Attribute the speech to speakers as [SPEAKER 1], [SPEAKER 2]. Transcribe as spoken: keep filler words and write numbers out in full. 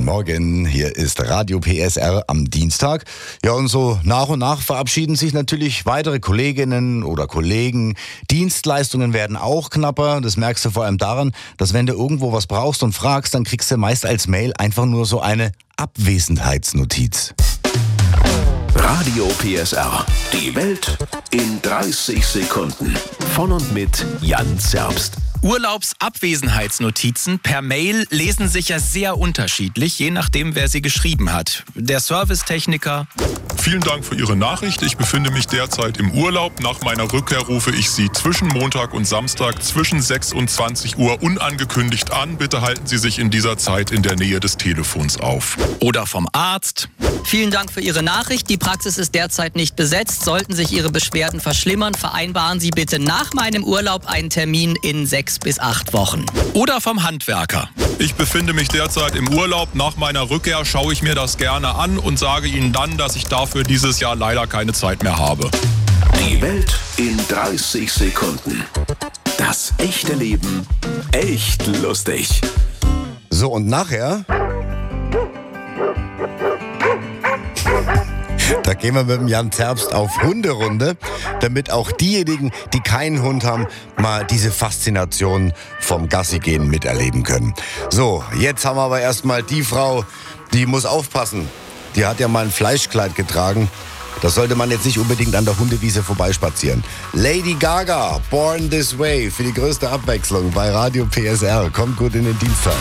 [SPEAKER 1] Guten Morgen, hier ist Radio P S R am Dienstag. Ja, und so nach und nach verabschieden sich natürlich weitere Kolleginnen oder Kollegen. Dienstleistungen werden auch knapper. Das merkst du vor allem daran, dass wenn du irgendwo was brauchst und fragst, dann kriegst du meist als Mail einfach nur so eine Abwesenheitsnotiz.
[SPEAKER 2] Radio P S R. Die Welt in dreißig Sekunden. Von und mit Jan Zerbst.
[SPEAKER 3] Urlaubsabwesenheitsnotizen per Mail lesen sich ja sehr unterschiedlich, je nachdem, wer sie geschrieben hat. Der Servicetechniker:
[SPEAKER 4] Vielen Dank für Ihre Nachricht. Ich befinde mich derzeit im Urlaub. Nach meiner Rückkehr rufe ich Sie zwischen Montag und Samstag zwischen sechs und zwanzig Uhr unangekündigt an. Bitte halten Sie sich in dieser Zeit in der Nähe des Telefons auf.
[SPEAKER 3] Oder vom Arzt:
[SPEAKER 5] Vielen Dank für Ihre Nachricht. Die Praxis ist derzeit nicht besetzt. Sollten sich Ihre Beschwerden verschlimmern, vereinbaren Sie bitte nach meinem Urlaub einen Termin in sechs bis acht Wochen.
[SPEAKER 3] Oder vom Handwerker:
[SPEAKER 4] Ich befinde mich derzeit im Urlaub. Nach meiner Rückkehr schaue ich mir das gerne an und sage Ihnen dann, dass ich dafür dieses Jahr leider keine Zeit mehr habe.
[SPEAKER 2] Die Welt in dreißig Sekunden. Das echte Leben echt lustig.
[SPEAKER 1] So, und nachher... Da gehen wir mit dem Jan Zerbst auf Hunderunde, damit auch diejenigen, die keinen Hund haben, mal diese Faszination vom Gassigehen miterleben können. So, jetzt haben wir aber erstmal die Frau, die muss aufpassen. Die hat ja mal ein Fleischkleid getragen. Das sollte man jetzt nicht unbedingt an der Hundewiese vorbeispazieren. Lady Gaga, Born This Way, für die größte Abwechslung bei Radio P S R. Kommt gut in den Dienstag.